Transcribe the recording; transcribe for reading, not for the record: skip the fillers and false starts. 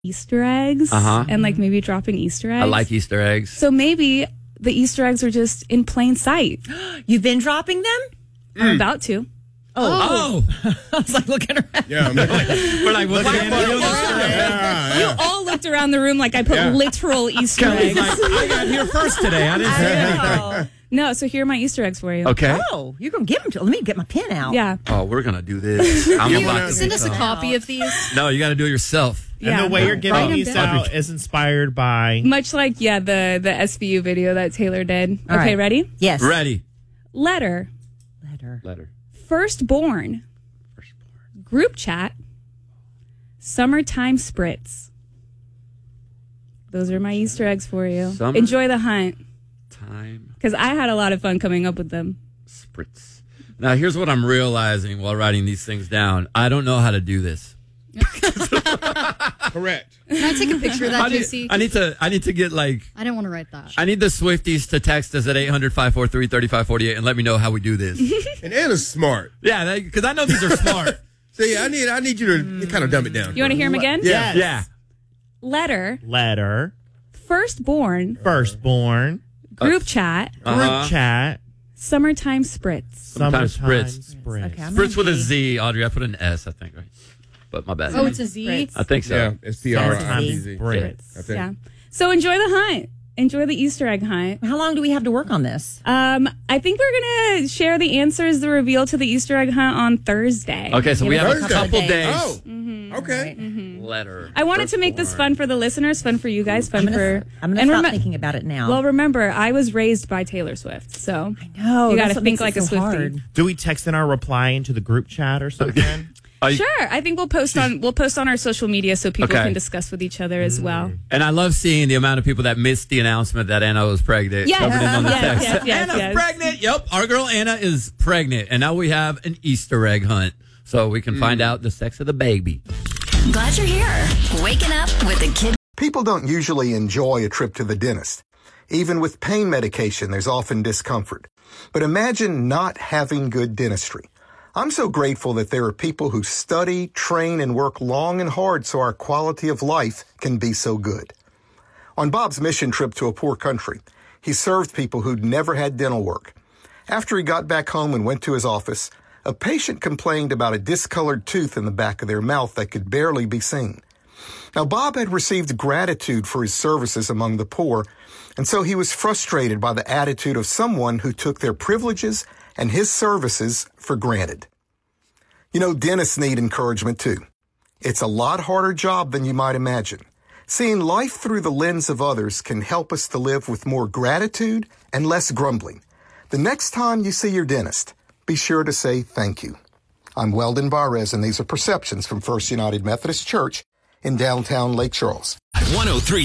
Easter eggs and like maybe dropping Easter eggs. I like Easter eggs. So maybe the Easter eggs are just in plain sight. You've been dropping them? I'm about to. Oh. I was like looking around. Yeah, We're like, what's You all looked around the room like I put literal Easter eggs. I got here first today. I didn't say anything. No, so here are my Easter eggs for you. Okay. Oh, you're going to give them to. Let me get my pen out. Yeah. Oh, we're going to do this. I'm about to Send us a copy of these. No, you got to do it yourself. Yeah. And the way you're Write giving them these down. out is inspired by... Much like, the SVU video that Taylor did. All Okay, right. ready? Yes. Ready. Letter. Letter. Firstborn. Group chat. Summertime spritz. Those are my Easter eggs for you. Enjoy the hunt. Time. Because I had a lot of fun coming up with them. Spritz. Now, here's what I'm realizing while writing these things down. I don't know how to do this. correct. Can I take a picture of that, JC? I need to get like... I didn't want to write that. I need the Swifties to text us at 800-543-3548 and let me know how we do this. And Anna's smart. Yeah, because I know these are smart. So yeah, I need you to kind of dumb it down. You want to hear them again? Yeah. Yeah. Letter. Firstborn. Group chat. Group chat. Summertime spritz. Summertime spritz. Okay, I'm Spritz with a gonna Z, Audrey. I put an S, I think, right? But my bad. Oh, it's a Z? Spritz. I think so. Yeah, it's PRIZ. Spritz. I think. Yeah. So enjoy the hunt. Enjoy the Easter egg hunt. How long do we have to work on this? I think we're going to share the answers, the reveal to the Easter egg hunt on Thursday. Okay, so we Give have it a a couple couple of days. days. Oh, okay. Letter. I wanted to make this fun for the listeners, fun for you guys, fun for... I'm going to stop thinking about it now. Well, remember, I was raised by Taylor Swift, so... no, you got that's to what think makes like it a so Swiftie. hard. Do we text in our reply into the group chat or something? Sure, I think we'll post on our social media so people Okay. can discuss with each other as well. And I love seeing the amount of people that missed the announcement that Anna was pregnant. Yes. Covered in on the Yes, text. yes, Anna's yes. pregnant. Yep, our girl Anna is pregnant. And now we have an Easter egg hunt. So we can find out the sex of the baby. Glad you're here. Waking up with the Kid. People don't usually enjoy a trip to the dentist. Even with pain medication, there's often discomfort. But imagine not having good dentistry. I'm so grateful that there are people who study, train, and work long and hard so our quality of life can be so good. On Bob's mission trip to a poor country, he served people who'd never had dental work. After he got back home and went to his office, a patient complained about a discolored tooth in the back of their mouth that could barely be seen. Now, Bob had received gratitude for his services among the poor, and so he was frustrated by the attitude of someone who took their privileges and his services for granted. You know, dentists need encouragement too. It's a lot harder job than you might imagine. Seeing life through the lens of others can help us to live with more gratitude and less grumbling. The next time you see your dentist, be sure to say thank you. I'm Weldon Barres, and these are Perceptions from First United Methodist Church in downtown Lake Charles. 103.